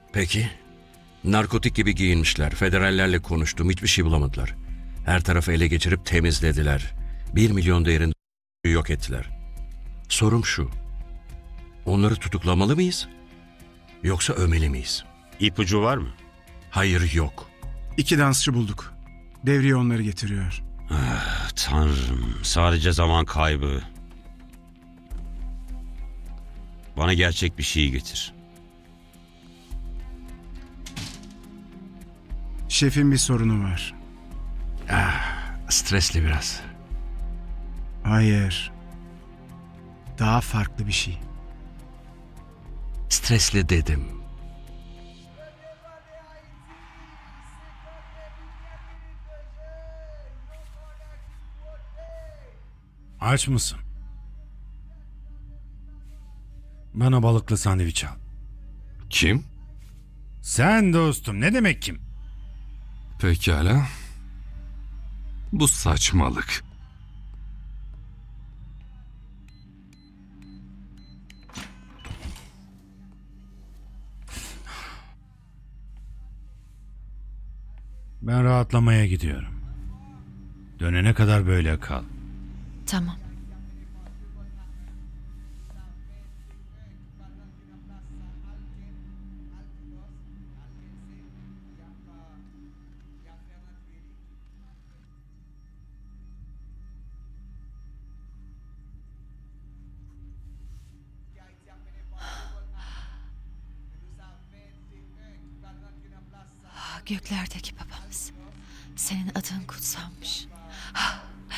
Peki. Narkotik gibi giyinmişler. Federallerle konuştum. Hiçbir şey bulamadılar. Her tarafı ele geçirip temizlediler. 1 milyon değerinde yok ettiler. Sorum şu. Onları tutuklamalı mıyız? Yoksa övmeli miyiz? İpucu var mı? Hayır, yok. 2 dansçı bulduk. Devriye onları getiriyor. Tanrım, sadece zaman kaybı. Bana gerçek bir şey getir. Şefin bir sorunu var. Stresli biraz. Hayır. Daha farklı bir şey. Stresli dedim. Aç mısın? Bana balıklı sandviç al. Kim? Sen dostum, ne demek kim? Pekala. Bu saçmalık. Ben rahatlamaya gidiyorum. Dönene kadar böyle kal. Tamam. Göklerdeki babamız. Senin adın kutsanmış.